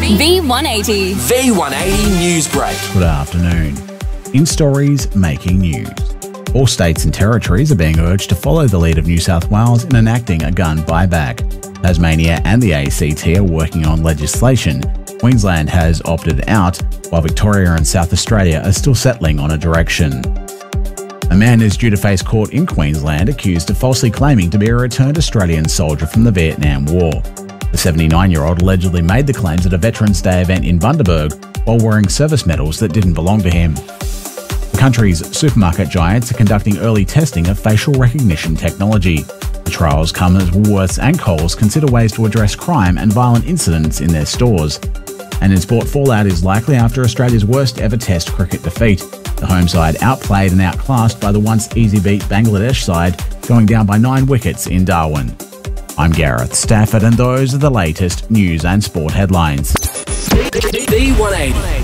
V180. V180 News Break. Good afternoon. In stories making news. All states and territories are being urged to follow the lead of New South Wales in enacting a gun buyback. Tasmania and the ACT are working on legislation. Queensland has opted out, while Victoria and South Australia are still settling on a direction. A man is due to face court in Queensland accused of falsely claiming to be a returned Australian soldier from the Vietnam War. The 79-year-old allegedly made the claims at a Veterans Day event in Bundaberg while wearing service medals that didn't belong to him. The country's supermarket giants are conducting early testing of facial recognition technology. The trials come as Woolworths and Coles consider ways to address crime and violent incidents in their stores. And in sport, fallout is likely after Australia's worst ever Test cricket defeat. The home side outplayed and outclassed by the once easy beat Bangladesh side, going down by 9 wickets in Darwin. I'm Gareth Stafford, and those are the latest news and sport headlines. V180.